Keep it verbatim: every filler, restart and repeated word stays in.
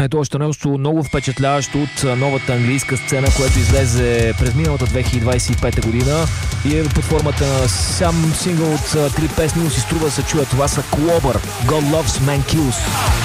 Ето още нещо много впечатляващо от новата английска сцена, което излезе през миналата две хиляди двадесет и пета година и е под формата на сам сингъл от три песни, но си струва да се чуя. Това са Clover, God Loves Man Kills.